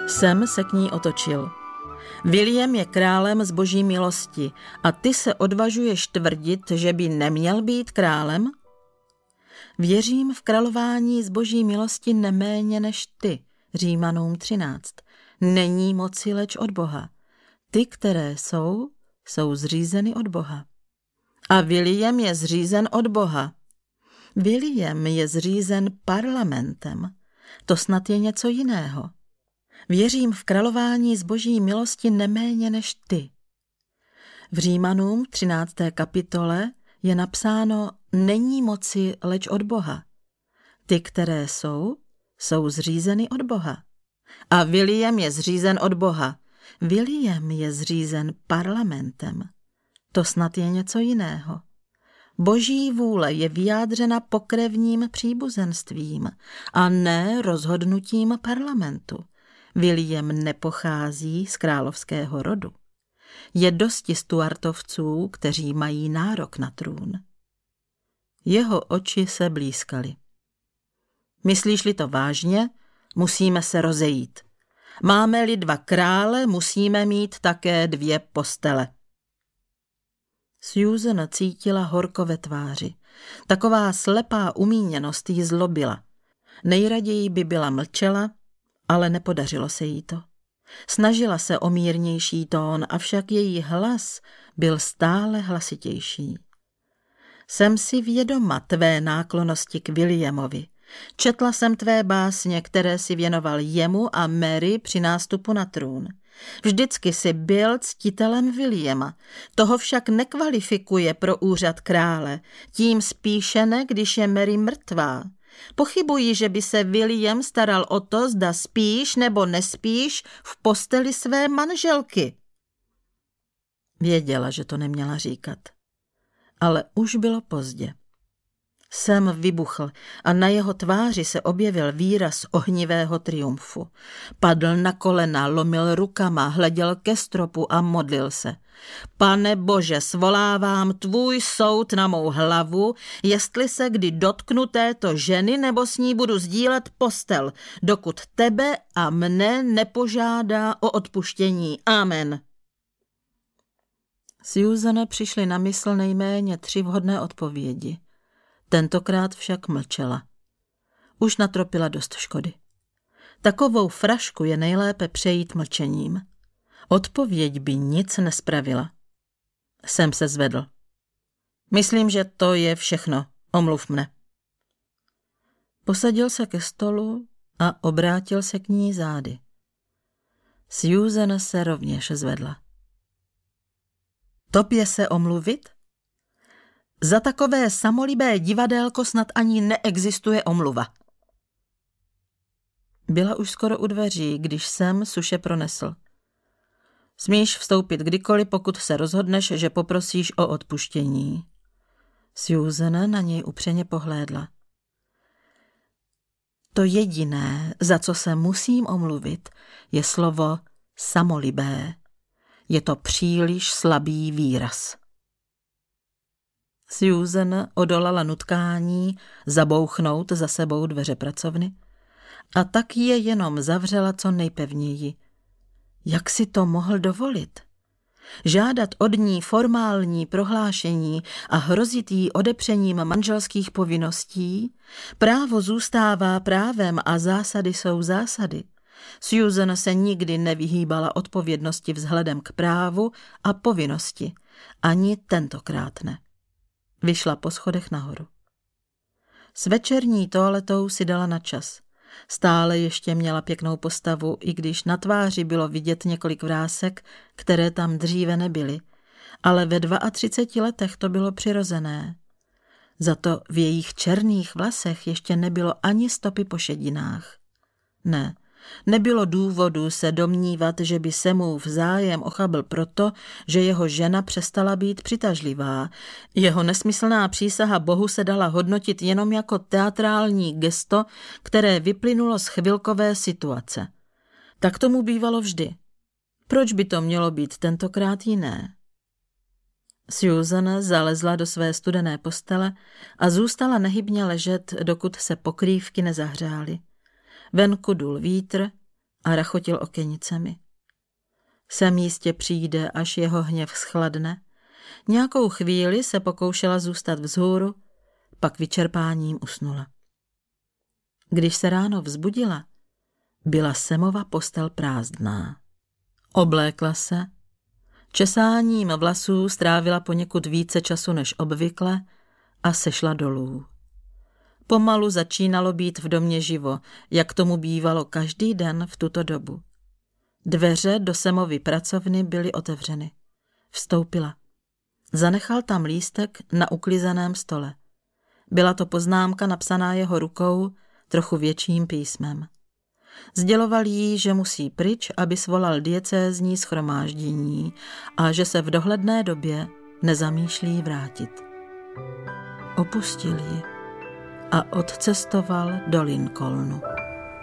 Sam se k ní otočil. William je králem z boží milosti a ty se odvažuješ tvrdit, že by neměl být králem? Věřím v králování z boží milosti neméně než ty, Římanům 13. Není moci leč od Boha. Ty, které jsou zřízeny od Boha. A William je zřízen od Boha. William je zřízen parlamentem. To snad je něco jiného. Věřím v králování z boží milosti neméně než ty. V Římanům 13. kapitole je napsáno není moci leč od Boha. Ty, které jsou zřízeny od Boha. A William je zřízen od Boha. William je zřízen parlamentem. To snad je něco jiného. Boží vůle je vyjádřena pokrevním příbuzenstvím a ne rozhodnutím parlamentu. William nepochází z královského rodu. Je dosti Stuartovců, kteří mají nárok na trůn. Jeho oči se blýskaly. Myslíš-li to vážně, musíme se rozejít. Máme-li 2 krále, musíme mít také 2 postele. Susan cítila horko ve tváři. Taková slepá umíněnost jí zlobila. Nejraději by byla mlčela, ale nepodařilo se jí to. Snažila se o mírnější tón, avšak její hlas byl stále hlasitější. Jsem si vědoma tvé náklonnosti k Williamovi. Četla jsem tvé básně, které si věnoval jemu a Mary při nástupu na trůn. Vždycky si byl ctitelem Williama. Toho však nekvalifikuje pro úřad krále, tím spíše ne, když je Mary mrtvá. Pochybuji, že by se William staral o to, zda spíš nebo nespíš v posteli své manželky. Věděla, že to neměla říkat. Ale už bylo pozdě. Sam vybuchl a na jeho tváři se objevil výraz ohnivého triumfu. Padl na kolena, lomil rukama, hleděl ke stropu a modlil se. Pane Bože, svolávám tvůj soud na mou hlavu, jestli se kdy dotknu této ženy nebo s ní budu sdílet postel, dokud tebe a mne nepožádá o odpuštění. Amen. Susan přišly na mysl nejméně 3 vhodné odpovědi. Tentokrát však mlčela. Už natropila dost škody. Takovou frašku je nejlépe přejít mlčením. Odpověď by nic nespravila. Sam se zvedl. Myslím, že to je všechno. Omluv mne. Posadil se ke stolu a obrátil se k ní zády. Susan se rovněž zvedla. Tobě se omluvit? Za takové samolibé divadélko snad ani neexistuje omluva. Byla už skoro u dveří, když Sam suše pronesl. Smíš vstoupit kdykoliv, pokud se rozhodneš, že poprosíš o odpuštění. Susan na něj upřeně pohlédla. To jediné, za co se musím omluvit, je slovo samolibé. Je to příliš slabý výraz. Susan odolala nutkání zabouchnout za sebou dveře pracovny a tak je jenom zavřela co nejpevněji. Jak si to mohl dovolit? Žádat od ní formální prohlášení a hrozit jí odepřením manželských povinností? Právo zůstává právem a zásady jsou zásady. Susan se nikdy nevyhýbala odpovědnosti vzhledem k právu a povinnosti. Ani tentokrát ne. Vyšla po schodech nahoru. S večerní toaletou si dala na čas. Stále ještě měla pěknou postavu, i když na tváři bylo vidět několik vrásek, které tam dříve nebyly. Ale ve 32 letech to bylo přirozené. Za to v jejich černých vlasech ještě nebylo ani stopy po šedinách. Ne, nebylo důvodu se domnívat, že by Samův zájem ochabl proto, že jeho žena přestala být přitažlivá. Jeho nesmyslná přísaha Bohu se dala hodnotit jenom jako teatrální gesto, které vyplynulo z chvilkové situace. Tak tomu bývalo vždy. Proč by to mělo být tentokrát jiné? Susan zalezla do své studené postele a zůstala nehybně ležet, dokud se pokrývky nezahřály. Venku dul vítr a rachotil okenicemi. Sem jistě přijde, až jeho hněv schladne. Nějakou chvíli se pokoušela zůstat vzhůru, pak vyčerpáním usnula. Když se ráno vzbudila, byla Semova postel prázdná. Oblékla se, česáním vlasů strávila poněkud více času než obvykle a sešla dolů. Pomalu začínalo být v domě živo, jak tomu bývalo každý den v tuto dobu. Dveře do Semovy pracovny byly otevřeny. Vstoupila. Zanechal tam lístek na uklizeném stole. Byla to poznámka napsaná jeho rukou, trochu větším písmem. Sděloval jí, že musí pryč, aby svolal diecézní shromáždění a že se v dohledné době nezamýšlí vrátit. Opustil ji a odcestoval do Lincolnu.